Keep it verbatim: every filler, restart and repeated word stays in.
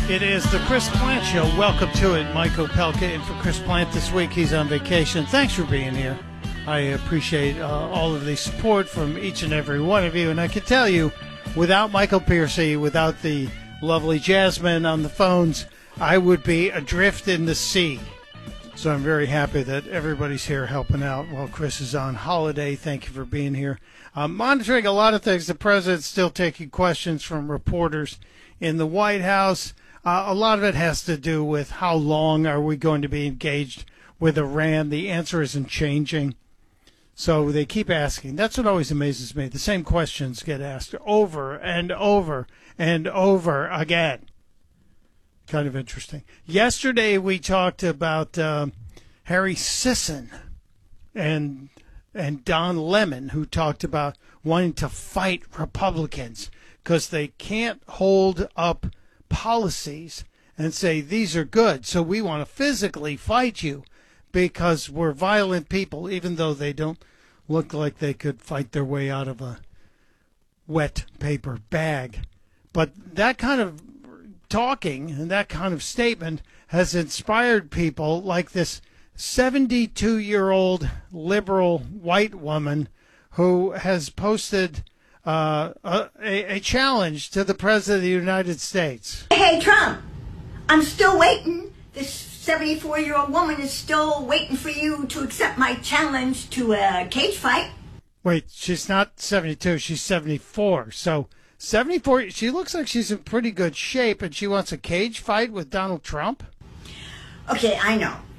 It is the Chris Plant Show. Welcome to it. Mike Opelka in for Chris Plant this week. He's on vacation. Thanks for being here. I appreciate uh, all of the support from each and every one of you. And I can tell you, without Michael Piercy, without the lovely Jasmine on the phones, I would be adrift in the sea. So I'm very happy that everybody's here helping out while Chris is on holiday. Thank you for being here. Uh, monitoring a lot of things. The president's still taking questions from reporters in the White House. Uh, a lot of it has to do with how long are we going to be engaged with Iran. The answer isn't changing. So they keep asking. That's what always amazes me. The same questions get asked over and over and over again. Kind of interesting. Yesterday we talked about uh, Harry Sisson and and Don Lemon, who talked about wanting to fight Republicans because they can't hold up policies and say these are good, so we want to physically fight you because we're violent people, even though they don't look like they could fight their way out of a wet paper bag. But that kind of talking and that kind of statement has inspired people like this seventy-two-year-old liberal white woman who has posted uh, a, a challenge to the President of the United States. Hey, Trump, I'm still waiting. This seventy-four-year-old woman is still waiting for you to accept my challenge to a cage fight. Wait, she's not seventy-two, she's seventy-four. So seventy-four, she looks like she's in pretty good shape, and she wants a cage fight with Donald Trump? Okay, I know.